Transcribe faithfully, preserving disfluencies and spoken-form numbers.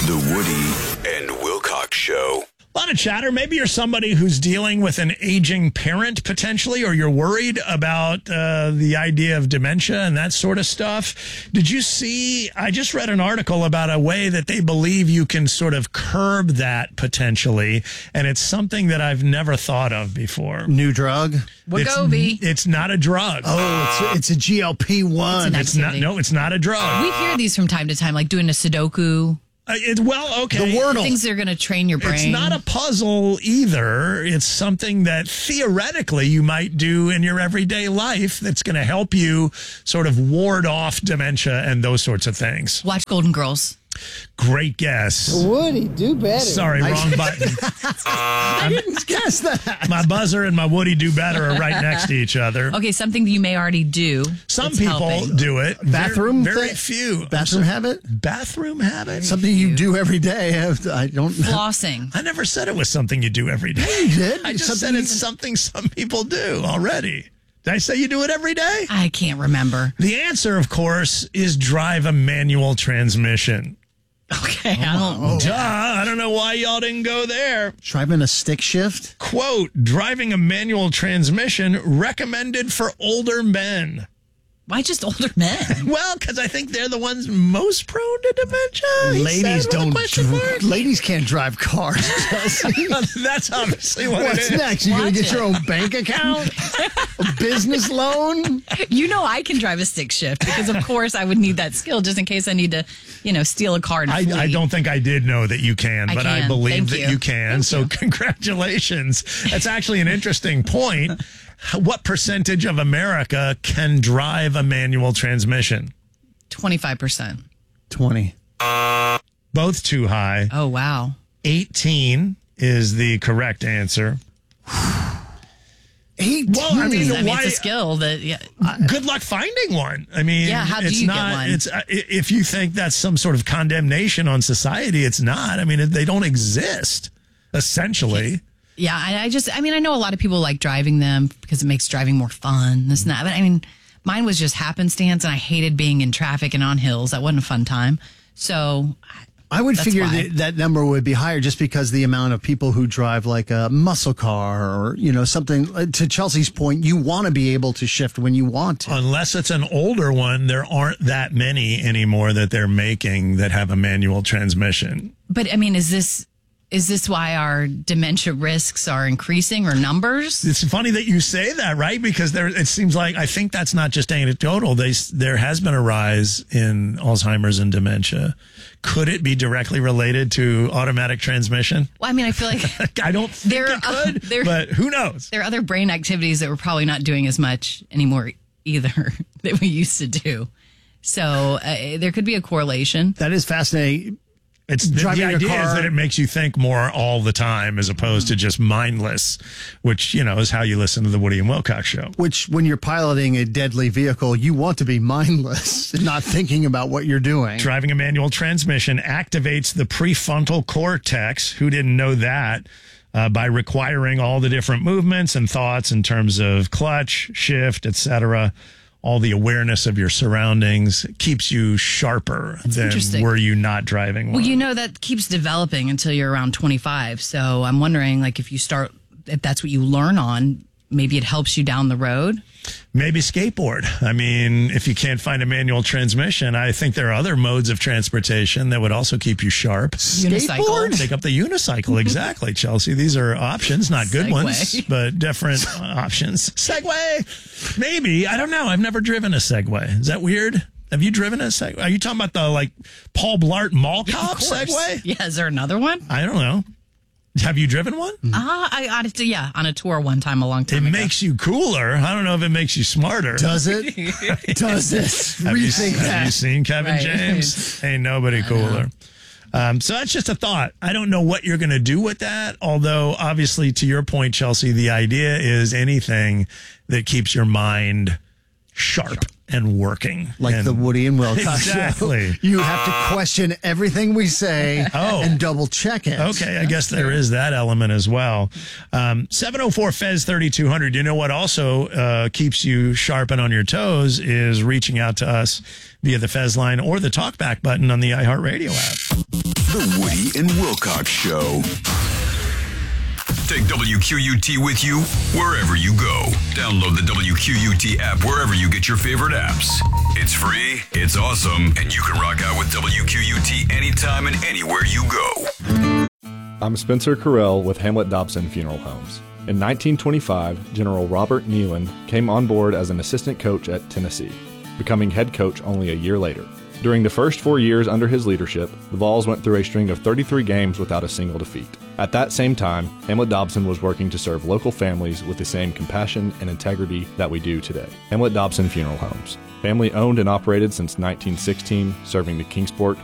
The Woody and Wilcox Show. A lot of chatter. Maybe you're somebody who's dealing with an aging parent potentially, or you're worried about uh, the idea of dementia and that sort of stuff. Did you see? I just read an article about a way that they believe you can sort of curb that potentially, and it's something that I've never thought of before. New drug? Wegovy. It's, it's not a drug. Oh, it's, it's a G L P one. It's It's not. No, it's not a drug. We hear these from time to time, like doing a Sudoku. Uh, it, well, okay. The Wordle. Things that are going to train your brain. It's not a puzzle either. It's something that theoretically you might do in your everyday life that's going to help you sort of ward off dementia and those sorts of things. Watch Golden Girls. Great guess. Woody, do better. Sorry, wrong button. I didn't guess that. My buzzer and my Woody Do Better are right next to each other. Okay, something that you may already do. Some that's people helping. do it. Bathroom Very, very thing? few. Bathroom habit? Bathroom habit? Something you do every day. I don't know. Flossing. I never said it was something you do every day. You did. I just Something said you it's can- something some people do already. Did I say you do it every day? I can't remember. The answer, of course, is drive a manual transmission. Okay, I don't. Oh. Duh, I don't know why y'all didn't go there. Driving a stick shift? Quote, driving a manual transmission recommended for older men. Why just older men? Well, because I think they're the ones most prone to dementia. he Ladies said with a don't. question mark. Dr- ladies can't drive cars. Chelsea. That's obviously what What's it is. next? You gonna Watch get it. your own bank account? A business loan? You know I can drive a stick shift because, of course, I would need that skill just in case I need to, you know, steal a car and I, flee. I don't think I did know that you can, I but I can. believe Thank that you. you, can. Thank so you. congratulations. That's actually an interesting point. What percentage of America can drive a manual transmission? twenty-five percent. twenty. Both too high. Oh, wow. eighteen is the correct answer. eighteen. Well, I mean, I mean, why? it's a skill that, yeah. Good luck finding one. I mean, Yeah, how do it's you get not, one? It's uh, i- if you think that's some sort of condemnation on society, it's not. I mean, they don't exist. Essentially, Yeah, I, I just, I mean, I know a lot of people like driving them because it makes driving more fun, this and that. But I mean, mine was just happenstance, and I hated being in traffic and on hills. That wasn't a fun time. So, I would That's figure why. that that number would be higher just because the amount of people who drive like a muscle car or, you know, something. uh, To Chelsea's point, you want to be able to shift when you want to. unless it's an older one, there aren't that many anymore that they're making that have a manual transmission. but I mean, is this, is this why our dementia risks are increasing or numbers? It's funny that you say that, right? Because there, it seems like I think that's not just anecdotal. They, there has been a rise in Alzheimer's and dementia. Could it be directly related to automatic transmission? Well, I mean, I feel like I don't think There- it could, uh, there- but who knows? there are other brain activities that we're probably not doing as much anymore either that we used to do. So uh, there could be a correlation. That is fascinating. It's the, the Driving a idea is car- that it makes you think more all the time as opposed to just mindless, which, you know, is how you listen to the Woody and Wilcox show. Which, when you're piloting a deadly vehicle, you want to be mindless and not thinking about what you're doing. Driving a manual transmission activates the prefrontal cortex. Who didn't know that? Uh, by requiring all the different movements and thoughts in terms of clutch, shift, et cetera. All the awareness of your surroundings keeps you sharper than interesting. were you not driving one. Well, you know, that keeps developing until you're around twenty-five. So I'm wondering, like, if you start, if that's what you learn on, maybe it helps you down the road. Maybe skateboard. I mean, if you can't find a manual transmission, I think there are other modes of transportation that would also keep you sharp. Unicycle. Take up the unicycle. Exactly, Chelsea. These are options, not good Segway. ones, but different options. Segway. Maybe. I don't know. I've never driven a Segway. Is that weird? Have you driven a Segway? Are you talking about the, like, Paul Blart Mall Cop Of course. Segway? Yeah, is there another one? I don't know. Have you driven one? Ah, I, I yeah, on a tour one time a long It time ago. makes you cooler. I don't know if it makes you smarter. Does it? Does it? Have you, Rethink have that. you seen Kevin Right. James? Ain't nobody cooler. Um, so that's just a thought. I don't know what you're going to do with that. Although, obviously, to your point, Chelsea, the idea is anything that keeps your mind sharp and working. Like and the Woody and Wilcox show. Exactly. You have to question everything we say Oh. and double check it. Okay, I guess there is that element as well. Um, seven oh four Fez thirty-two hundred. You know what also uh, keeps you sharp and on your toes is reaching out to us via the Fez line or the talkback button on the iHeartRadio app. The Woody and Wilcox Show. Take W Q U T with you wherever you go. Download the W Q U T app wherever you get your favorite apps. It's free, it's awesome, and you can rock out with W Q U T anytime and anywhere you go. I'm Spencer Carell with Hamlet Dobson Funeral Homes. In nineteen twenty-five, General Robert Neyland came on board as an assistant coach at Tennessee, becoming head coach only a year later. During the first four years under his leadership, the Vols went through a string of thirty-three games without a single defeat. At that same time, Hamlet Dobson was working to serve local families with the same compassion and integrity that we do today. Hamlet Dobson Funeral Homes. Family owned and operated since nineteen sixteen, serving the Kingsport,